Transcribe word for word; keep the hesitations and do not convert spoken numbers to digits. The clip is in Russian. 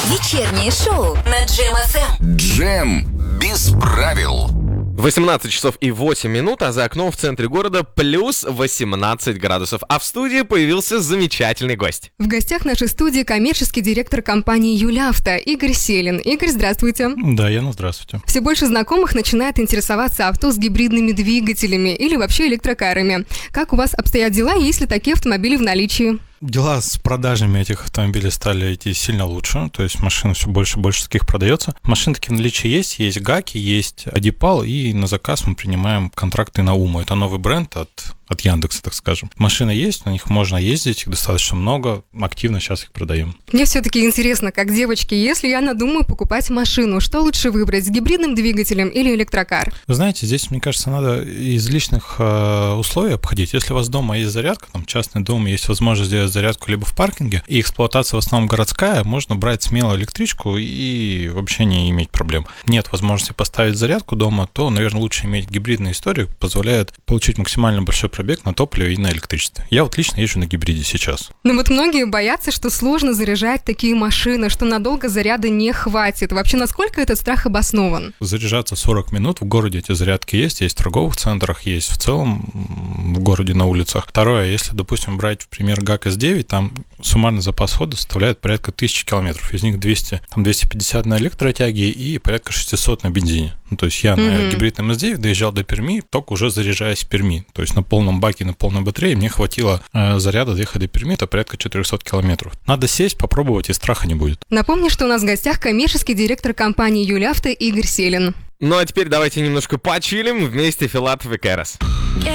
Вечернее шоу на Джем эф эм. Джем без правил. восемнадцать часов и восемь минут, а за окном в центре города плюс восемнадцать градусов. А в студии появился замечательный гость. В гостях нашей студии коммерческий директор компании «Юлавто» Игорь Селин. Игорь, здравствуйте. Да, Яна, здравствуйте. Все больше знакомых начинает интересоваться авто с гибридными двигателями или вообще электрокарами. Как у вас обстоят дела, есть ли такие автомобили в наличии? Дела с продажами этих автомобилей стали идти сильно лучше, то есть машин все больше и больше таких продается. Машины такие в наличии есть, есть гаки, есть Адипал, и на заказ мы принимаем контракты на Уму. Это новый бренд от, от Яндекса, так скажем. Машины есть, на них можно ездить, их достаточно много, активно сейчас их продаем. Мне все-таки интересно, как девочки, если я надумаю покупать машину, что лучше выбрать, с гибридным двигателем или электрокар? Вы знаете, здесь, мне кажется, надо из личных э, условий обходить. Если у вас дома есть зарядка, там частный дом, есть возможность сделать зарядку либо в паркинге, и эксплуатация в основном городская, можно брать смело электричку и вообще не иметь проблем. Нет возможности поставить зарядку дома, то, наверное, лучше иметь гибридную историю, позволяет получить максимально большой пробег на топливе и на электричестве. Я вот лично езжу на гибриде сейчас. Но вот многие боятся, что сложно заряжать такие машины, что надолго заряда не хватит. Вообще, насколько этот страх обоснован? Заряжаться сорок минут, в городе эти зарядки есть, есть в торговых центрах, есть в целом в городе на улицах. Второе, если, допустим, брать, в пример, ГАК эс девять, там суммарный запас хода составляет порядка тысячи километров. Из них двести, там двести пятьдесят на электротяге и порядка шестьсот на бензине. Ну, то есть я mm-hmm. на гибридном эс девять доезжал до Перми, только уже заряжаясь в Перми. То есть на полном баке, на полной батарее мне хватило э, заряда доехать до Перми, это порядка четыреста километров. Надо сесть, попробовать, и страха не будет. Напомню, что у нас в гостях коммерческий директор компании «Юлавто» Игорь Селин. Ну а теперь давайте немножко почилим вместе Филатов и Кэрос.